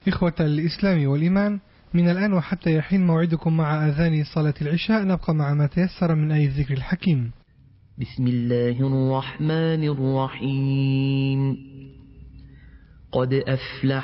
إخوة الإسلام والإيمان، من الآن وحتى يحين موعدكم مع أذان صلاة العشاء، نبقى مع ما تيسر من آية الذكر الحكيم. بسم الله الرحمن الرحيم. قد أفلح